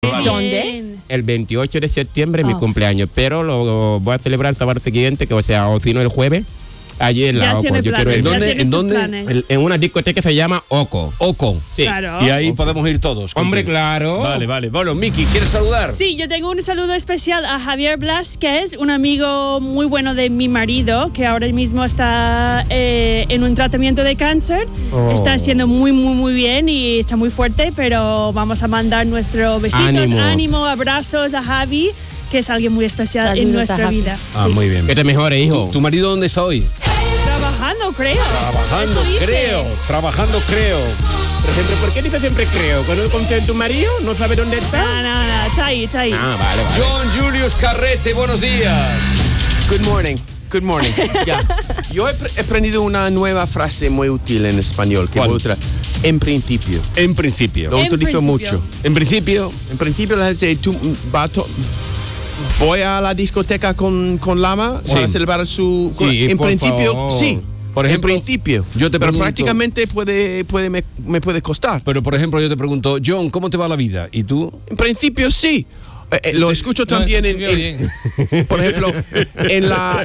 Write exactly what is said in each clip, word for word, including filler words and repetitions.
¿Dónde? El veintiocho de septiembre es Oh. mi cumpleaños, pero lo voy a celebrar el sábado siguiente, que o sea, o si no el jueves, allí en la Ya Oco. tiene Yo quiero planes, ir. ya ¿En dónde? tiene ¿En sus dónde? planes. El- en una discoteca que se llama Oco. Oco. Sí. Claro. Y ahí podemos ir todos. Hombre, contigo. claro. Vale, vale. Bueno, Miki, ¿quieres saludar? Sí, yo tengo un saludo especial a Javier Blas, que es un amigo muy bueno de mi marido, que ahora mismo está eh, en un tratamiento de cáncer. Oh. Está haciendo muy, muy, muy bien y está muy fuerte, pero vamos a mandar nuestros besitos, Ánimos. ánimo, abrazos a Javi, que es alguien muy especial Saludos en a nuestra Javi. vida. Ah, Sí. muy bien. Que te mejore, hijo. ¿Tu marido dónde está hoy? Trabajando, creo. Trabajando, Eso dice. creo. Trabajando, creo. Por ejemplo, ¿por qué dices siempre creo? ¿Cuando conoces a tu marido? ¿No sabe dónde No, está? no, no, está ahí, está ahí. Ah, vale, vale. John Julius Carrete, buenos días. Good morning. Good morning. Ya. Yo he pre- he aprendido una nueva frase muy útil en español. Que ¿Cuál? voy a usar. En principio. En principio. Lo En utilizo principio. mucho. En principio, En principio la gente dice, tú, mm, va to- voy a la discoteca con, con Lama Sí. para celebrar su... Sí, en por principio, favor. sí. Por ejemplo, en principio. yo te Pero pregunto- prácticamente puede, puede, me, me puede costar. pero por ejemplo yo te pregunto, John, ¿cómo te va la vida? ¿Y tú? En principio sí. Eh, eh, lo escucho también en, en- por ejemplo, en la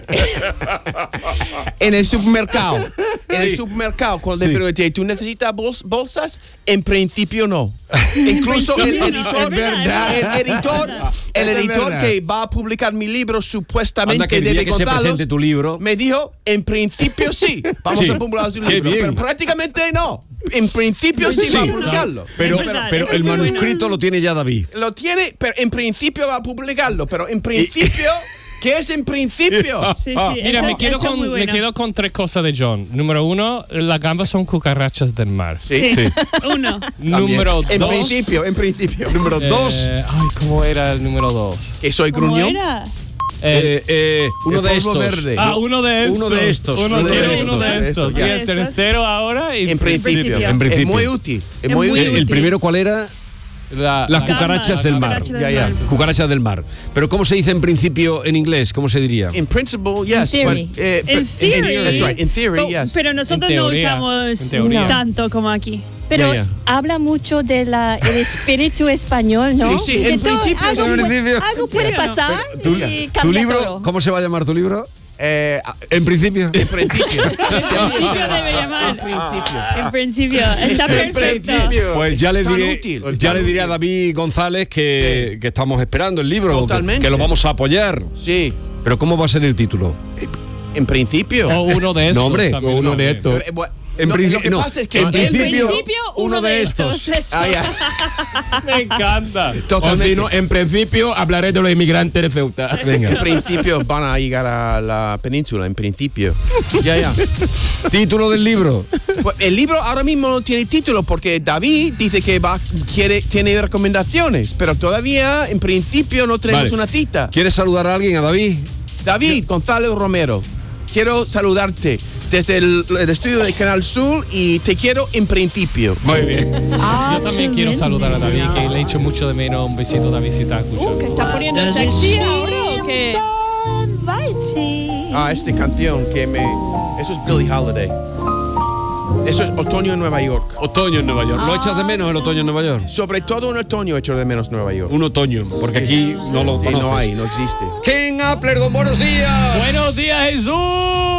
en el supermercado. En el Sí. supermercado, cuando Sí. te pregunté, ¿tú necesitas bols- bolsas? En principio no. Incluso el principio no, editor, es verdad, es el editor, el Es editor verdad. que va a publicar mi libro Anda, supuestamente que el día debe que se contarlos, presente tu libro. me dijo, en principio sí, vamos Sí. a publicar su Qué libro, bien. pero prácticamente no. En principio sí, Sí. va a publicarlo. Pero, Es verdad, pero eso el es muy manuscrito bueno. lo tiene ya David. Lo tiene, pero en principio va a publicarlo. Pero en principio, ¿qué es en principio? Sí, sí, Ah, Mira, eso- me quedo, eso es muy con, me bueno. quedo con tres cosas de John. Número uno, las gambas son cucarachas del mar. Sí. Sí. Uno. Número En dos. principio, en principio. Número eh, dos, Ay, ¿cómo era el número dos? Que soy ¿Cómo gruñón. era? Eh, eh, eh, uno El de polvo estos. verde. ah, uno de estos. Uno de estos, Uno, uno de quiero estos, uno de de estos. estos, Y ya. el tercero ahora. Y En principio. En principio. Es muy útil. Es Es muy muy útil. El útil. primero, ¿cuál era? La- Las la- cucarachas del mar. Cucaracha del Ya, ya. mar. Cucarachas del mar. Pero ¿cómo se dice en principio en inglés? ¿Cómo se diría? In principle, yes. theory. but, eh, En but- theory. That's right. In theory, Pero- yes. Pero nosotros En no teoría, usamos en teoría. tanto como aquí. Pero Ya, ya. habla mucho del espíritu español, ¿no? Sí, sí, Que en todo- principio, algo, en puede- principio. algo puede ¿En serio? pasar ¿Tu, y tu cambia libro? todo. ¿Cómo se va a llamar tu libro? Eh, En principio. en principio. En principio debe llamar. En principio. En principio. Está En perfecto. principio. Pues ya Es le tan diré, útil, ya tan le diré a útil. David González que, que estamos esperando el libro, que, Totalmente. que lo vamos a apoyar. Sí. Pero ¿cómo va a ser el título? En principio. O uno de estos. No, hombre, también, o uno ¿no? de estos. Pero, eh, bueno, En no, principio- lo que no. pasa es que En en principio- principio, uno de estos. eso. Ah, ya. Me encanta. O si Totalmente. no, en principio hablaré de los inmigrantes de Ceuta. Venga. En principio van a llegar a la península, en principio. Ya, ya. Título del libro. Pues el libro ahora mismo no tiene título porque David dice que va, quiere, tiene recomendaciones, pero todavía en principio no tenemos Vale. una cita. ¿Quieres saludar a alguien, a David? David González Romero, quiero saludarte desde el, el estudio de Canal Sur y te quiero en principio. Muy bien. Yo también quiero saludar a David, que le echo mucho de menos. Un besito, David, si está escuchando. ¿Que está poniendo sexy ahora o qué? Ah, esta canción que me... Eso es Billie Holiday. Eso es Otoño en Nueva York. Otoño en Nueva York. ¿Lo echas de menos el otoño en Nueva York? Sobre todo en otoño echo de menos Nueva York. Un otoño, porque aquí no lo Sí, conoces. no hay, no existe. Ken Appler, don buenos días. Buenos días, Jesús.